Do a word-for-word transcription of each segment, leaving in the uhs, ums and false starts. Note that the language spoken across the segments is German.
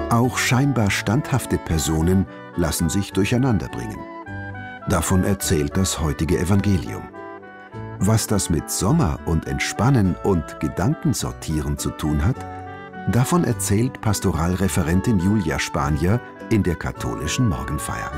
Auch scheinbar standhafte Personen lassen sich durcheinanderbringen. Davon erzählt das heutige Evangelium. Was das mit Sommer und Entspannen und Gedankensortieren zu tun hat, davon erzählt Pastoralreferentin Julia Spanier in der katholischen Morgenfeier.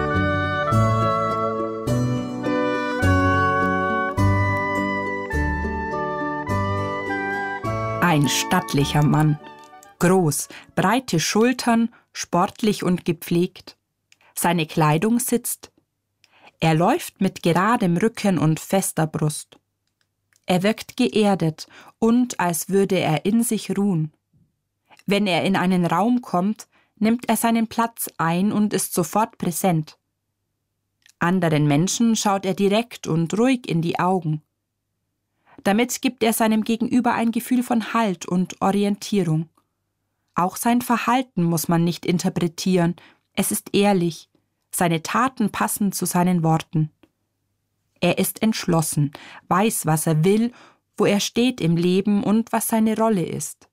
Ein stattlicher Mann, groß, breite Schultern, sportlich und gepflegt. Seine Kleidung sitzt. Er läuft mit geradem Rücken und fester Brust. Er wirkt geerdet und als würde er in sich ruhen. Wenn er in einen Raum kommt, nimmt er seinen Platz ein und ist sofort präsent. Anderen Menschen schaut er direkt und ruhig in die Augen. Damit gibt er seinem Gegenüber ein Gefühl von Halt und Orientierung. Auch sein Verhalten muss man nicht interpretieren, es ist ehrlich, seine Taten passen zu seinen Worten. Er ist entschlossen, weiß, was er will, wo er steht im Leben und was seine Rolle ist.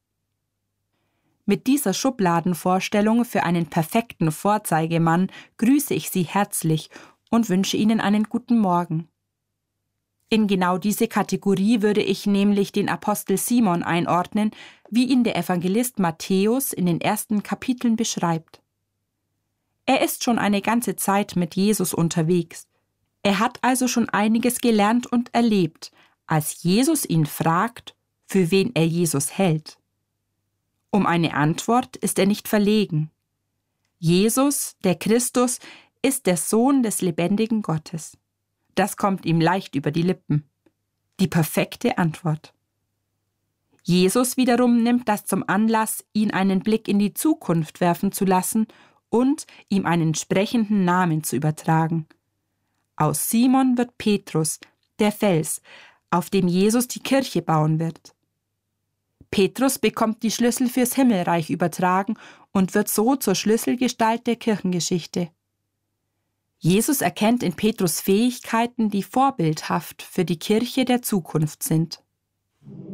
Mit dieser Schubladenvorstellung für einen perfekten Vorzeigemann grüße ich Sie herzlich und wünsche Ihnen einen guten Morgen. In genau diese Kategorie würde ich nämlich den Apostel Simon einordnen, wie ihn der Evangelist Matthäus in den ersten Kapiteln beschreibt. Er ist schon eine ganze Zeit mit Jesus unterwegs. Er hat also schon einiges gelernt und erlebt, als Jesus ihn fragt, für wen er Jesus hält. Um eine Antwort ist er nicht verlegen. Jesus, der Christus, ist der Sohn des lebendigen Gottes. Das kommt ihm leicht über die Lippen. Die perfekte Antwort. Jesus wiederum nimmt das zum Anlass, ihn einen Blick in die Zukunft werfen zu lassen und ihm einen sprechenden Namen zu übertragen. Aus Simon wird Petrus, der Fels, auf dem Jesus die Kirche bauen wird. Petrus bekommt die Schlüssel fürs Himmelreich übertragen und wird so zur Schlüsselgestalt der Kirchengeschichte. Jesus erkennt in Petrus Fähigkeiten, die vorbildhaft für die Kirche der Zukunft sind.